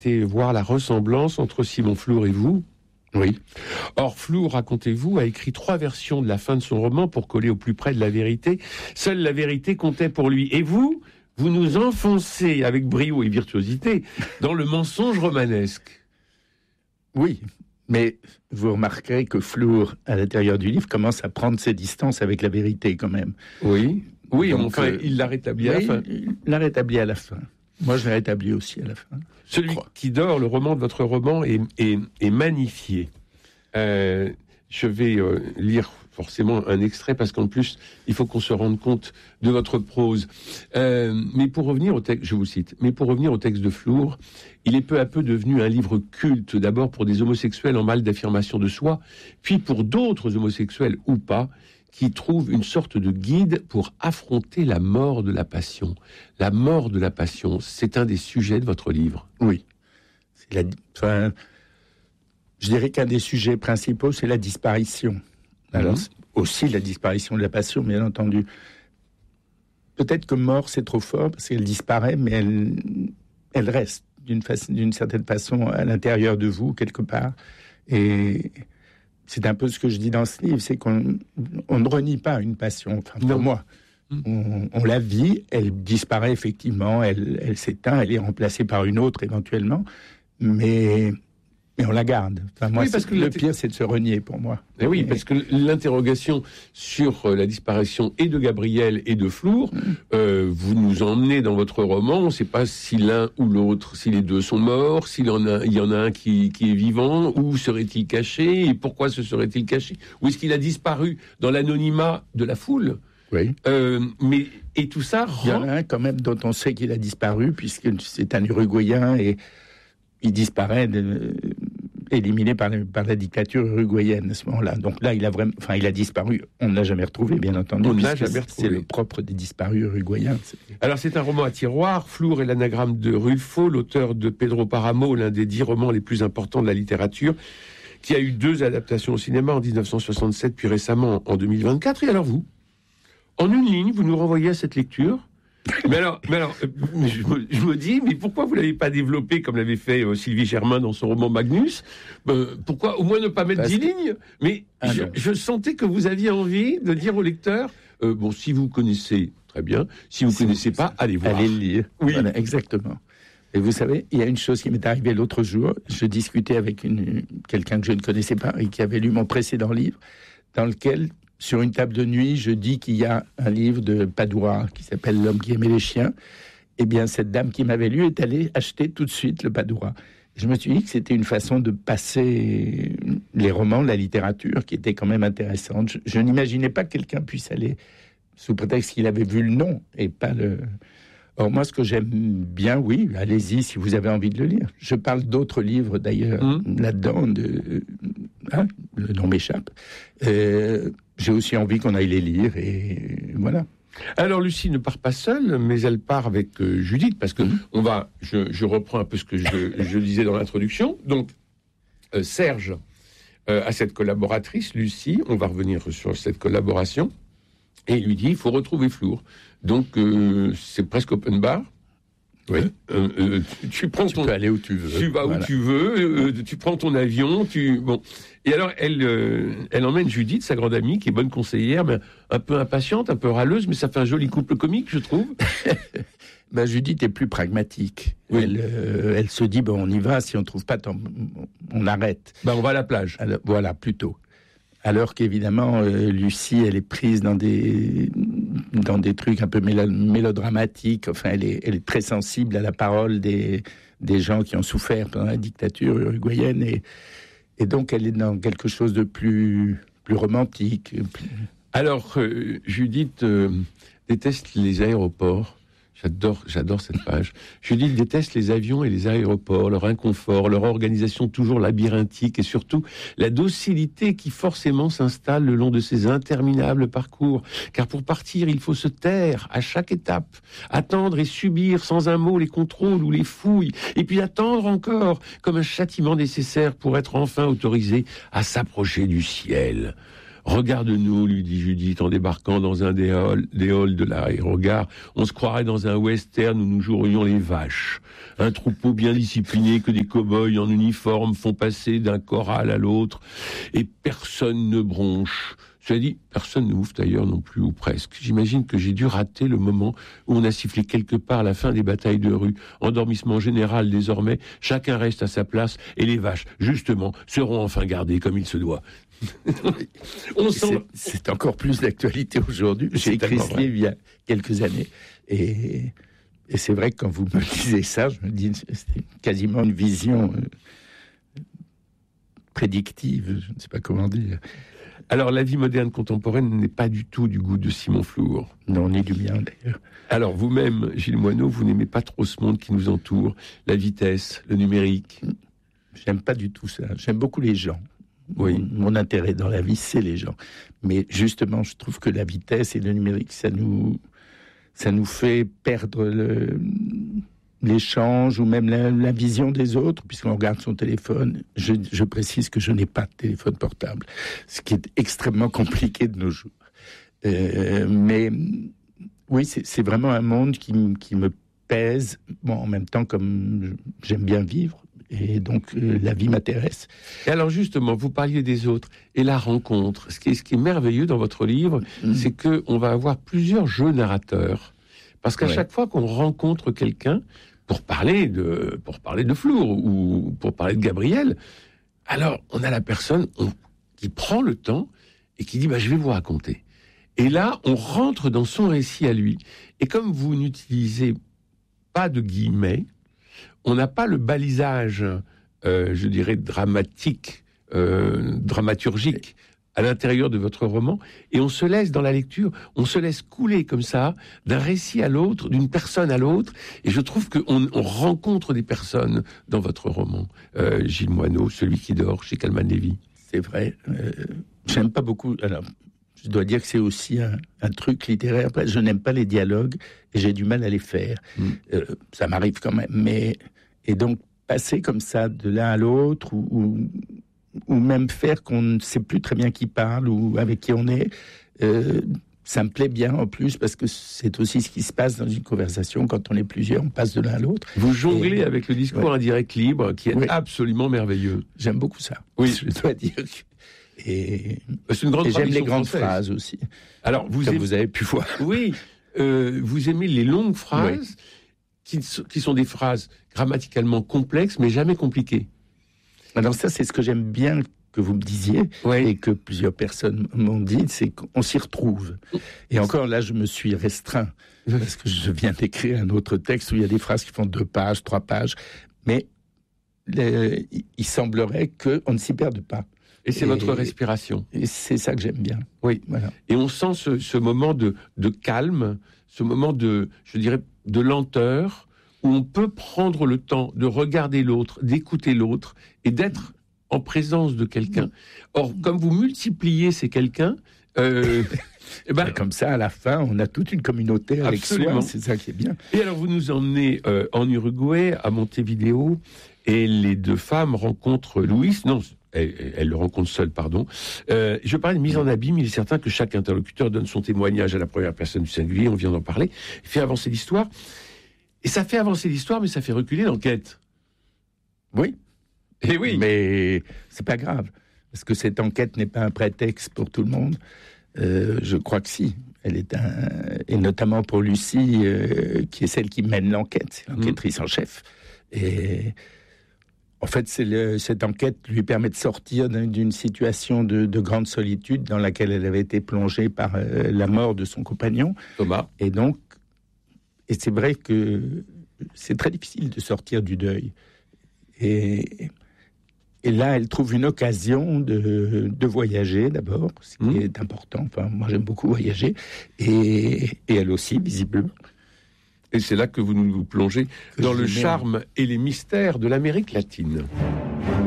voir la ressemblance entre Simon Flour et vous. Oui. Or, Flour, racontez-vous, a écrit 3 versions de la fin de son roman pour coller au plus près de la vérité. Seule la vérité comptait pour lui. Et vous nous enfoncez avec brio et virtuosité dans le mensonge romanesque. Oui, mais vous remarquerez que Flour, à l'intérieur du livre, commence à prendre ses distances avec la vérité quand même. Oui, donc, enfin, il l'a rétabli à la fin. Il l'a rétabli à la fin. Moi, je l'ai rétabli aussi à la fin. Celui qui dort, le roman de votre roman, est magnifié. Je vais lire forcément un extrait, parce qu'en plus, il faut qu'on se rende compte de votre prose. Mais pour revenir au texte, je vous cite, mais pour revenir au texte de Flour, il est peu à peu devenu un livre culte, d'abord pour des homosexuels en mal d'affirmation de soi, puis pour d'autres homosexuels ou pas, qui trouvent une sorte de guide pour affronter la mort de la passion. La mort de la passion, c'est un des sujets de votre livre. Oui. Je dirais qu'un des sujets principaux, c'est la disparition. Alors, aussi la disparition de la passion, bien entendu. Peut-être que mort, c'est trop fort, parce qu'elle disparaît, mais elle reste d'une certaine façon à l'intérieur de vous, quelque part. Et c'est un peu ce que je dis dans ce livre, c'est qu'on ne renie pas une passion. Enfin, pour moi, on la vit, elle disparaît effectivement, elle s'éteint, elle est remplacée par une autre éventuellement, mais on la garde. Enfin, moi, parce que le pire, c'est de se renier pour moi. Et oui, parce que l'interrogation sur la disparition et de Gabriel et de Flour, vous nous emmenez dans votre roman, on ne sait pas si l'un ou l'autre, si les deux sont morts, il y en a un qui est vivant, où serait-il caché, et pourquoi se serait-il caché, ou est-ce qu'il a disparu dans l'anonymat de la foule? Oui. Et tout ça Il y en a un quand même dont on sait qu'il a disparu, puisque c'est un Uruguayen, et il disparaît éliminé par la dictature uruguayenne à ce moment-là. Donc là, il a disparu. On ne l'a jamais retrouvé, bien entendu. On ne l'a jamais retrouvé. C'est le propre des disparus uruguayens. Alors, c'est un roman à tiroir. Flour est l'anagramme de Rulfo, l'auteur de Pedro Páramo, l'un des 10 romans les plus importants de la littérature, qui a eu 2 adaptations au cinéma en 1967, puis récemment en 2024. Et alors vous, en une ligne, vous nous renvoyez à cette lecture. Mais alors, je me dis, mais pourquoi vous l'avez pas développé comme l'avait fait Sylvie Germain dans son roman Magnus? Pourquoi au moins ne pas mettre 10 lignes? Mais je sentais que vous aviez envie de dire au lecteur, si vous connaissez, très bien. Si vous connaissez pas, allez voir. Allez le lire. Oui, voilà, exactement. Et vous savez, il y a une chose qui m'est arrivée l'autre jour. Je discutais avec quelqu'un que je ne connaissais pas et qui avait lu mon précédent livre, dans lequel, sur une table de nuit, je dis qu'il y a un livre de Padua qui s'appelle L'homme qui aimait les chiens. Eh bien, cette dame qui m'avait lu est allée acheter tout de suite le Padua. Je me suis dit que c'était une façon de passer les romans, la littérature, qui était quand même intéressante. Je n'imaginais pas que quelqu'un puisse aller sous prétexte qu'il avait vu le nom et pas le... Or, moi, ce que j'aime bien, oui, allez-y si vous avez envie de le lire. Je parle d'autres livres, d'ailleurs, là-dedans, le nom m'échappe. J'ai aussi envie qu'on aille les lire, et voilà. Alors, Lucie ne part pas seule, mais elle part avec Judith, parce que je reprends un peu ce que je disais dans l'introduction. Donc, Serge a cette collaboratrice, Lucie, on va revenir sur cette collaboration, et il lui dit, il faut retrouver Flour. Donc, c'est presque open bar. Oui. Tu peux aller où tu veux. Tu vas où tu veux, tu prends ton avion, Et alors, elle emmène Judith, sa grande amie, qui est bonne conseillère, mais un peu impatiente, un peu râleuse, mais ça fait un joli couple comique, je trouve. Judith est plus pragmatique. Oui. Elle se dit, on y va, si on ne trouve pas, on arrête. On va à la plage. Alors, voilà, plutôt. Alors qu'évidemment, Lucie, elle est prise dans des trucs un peu mélodramatiques. Enfin, elle est très sensible à la parole des gens qui ont souffert pendant la dictature uruguayenne. Et donc, elle est dans quelque chose de plus romantique. Alors, Judith déteste les aéroports. J'adore cette page. Judith déteste les avions et les aéroports, leur inconfort, leur organisation toujours labyrinthique et surtout la docilité qui forcément s'installe le long de ces interminables parcours. Car pour partir, il faut se taire à chaque étape, attendre et subir sans un mot les contrôles ou les fouilles, et puis attendre encore comme un châtiment nécessaire pour être enfin autorisé à s'approcher du ciel. Regarde-nous, lui dit Judith, en débarquant dans un des halls de l'aérogare. On se croirait dans un western où nous jouerions les vaches. Un troupeau bien discipliné que des cow-boys en uniforme font passer d'un corral à l'autre. Et personne ne bronche. Cela dit, personne ne ouvre d'ailleurs non plus, ou presque. J'imagine que j'ai dû rater le moment où on a sifflé quelque part la fin des batailles de rue. Endormissement général désormais, chacun reste à sa place et les vaches, justement, seront enfin gardées comme il se doit. C'est encore plus d'actualité aujourd'hui. J'ai écrit ce livre il y a quelques années. Et c'est vrai que quand vous me disiez ça, je me dis c'est quasiment une vision prédictive, je ne sais pas comment dire. Alors, la vie moderne contemporaine n'est pas du tout du goût de Simon Flour. Non, ni du mien, d'ailleurs. Alors, vous-même, Gilles Moineau, vous n'aimez pas trop ce monde qui nous entoure, la vitesse, le numérique. J'aime pas du tout ça. J'aime beaucoup les gens. Oui. Mon intérêt dans la vie, c'est les gens. Mais justement, je trouve que la vitesse et le numérique, ça nous fait perdre l'échange ou même la vision des autres, puisqu'on regarde son téléphone. Je précise que je n'ai pas de téléphone portable, ce qui est extrêmement compliqué de nos jours. Mais oui, c'est vraiment un monde qui me pèse. Bon, en même temps, comme j'aime bien vivre, et donc la vie m'intéresse. Et alors justement, vous parliez des autres, et la rencontre. Ce qui est merveilleux dans votre livre, c'est qu'on va avoir plusieurs jeux narrateurs. Parce qu'à chaque fois qu'on rencontre quelqu'un, pour parler de Flour ou pour parler de Gabriel, alors on a la personne qui prend le temps et qui dit je vais vous raconter. Et là, on rentre dans son récit à lui. Et comme vous n'utilisez pas de guillemets, on n'a pas le balisage, je dirais, dramaturgique à l'intérieur de votre roman, et on se laisse dans la lecture, on se laisse couler comme ça, d'un récit à l'autre, d'une personne à l'autre, et je trouve qu'on rencontre des personnes dans votre roman. Gilles Moineau, Celui qui dort, chez Calman Lévy. C'est vrai, j'aime pas beaucoup, alors je dois dire que c'est aussi un truc littéraire, après, je n'aime pas les dialogues, et j'ai du mal à les faire, ça m'arrive quand même, et donc passer comme ça de l'un à l'autre, ou même faire qu'on ne sait plus très bien qui parle ou avec qui on est, ça me plaît bien en plus, parce que c'est aussi ce qui se passe dans une conversation quand on est plusieurs, on passe de l'un à l'autre. Vous jonglez avec le discours indirect libre, qui est absolument merveilleux. J'aime beaucoup ça, oui, je dois dire. Et c'est une grande j'aime les grandes française. phrases aussi. Alors, vous avez pu voir. Oui, vous aimez les longues phrases, qui sont des phrases grammaticalement complexes, mais jamais compliquées. Alors ça, c'est ce que j'aime bien que vous me disiez, et que plusieurs personnes m'ont dit, c'est qu'on s'y retrouve. Et encore là, je me suis restreint, parce que je viens d'écrire un autre texte où il y a des phrases qui font 2 pages, 3 pages, mais il semblerait qu'on ne s'y perde pas. Et c'est votre respiration. Et c'est ça que j'aime bien. Oui. Voilà. Et on sent ce moment de calme, ce moment de lenteur, où on peut prendre le temps de regarder l'autre, d'écouter l'autre, et d'être en présence de quelqu'un. Or, comme vous multipliez ces quelqu'un, comme ça, à la fin, on a toute une communauté avec soi, c'est ça qui est bien. Et alors, vous nous emmenez en Uruguay, à Montevideo, et les 2 femmes rencontrent Louis. Non, elle le rencontre seule, pardon. Je parlais de mise en abîme. Il est certain que chaque interlocuteur donne son témoignage à la première personne du singulier, on vient d'en parler, fait avancer l'histoire. Et ça fait avancer l'histoire, mais ça fait reculer l'enquête. Oui. Et oui. Mais c'est pas grave, parce que cette enquête n'est pas un prétexte pour tout le monde. Je crois que si. Elle est et notamment pour Lucie, qui est celle qui mène l'enquête, c'est l'enquêtrice en chef. Et en fait, cette enquête lui permet de sortir d'une situation de grande solitude dans laquelle elle avait été plongée par la mort de son compagnon. Thomas. Et c'est vrai que c'est très difficile de sortir du deuil. Et là, elle trouve une occasion de voyager d'abord, ce qui est important. Enfin, moi, j'aime beaucoup voyager. Et elle aussi, visiblement. Et c'est là que vous nous plongez dans le charme et les mystères de l'Amérique latine.